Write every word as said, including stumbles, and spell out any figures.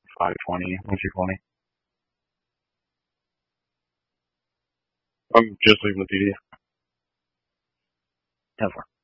five twenty. What's your twenty? I'm just leaving the P D. ten four.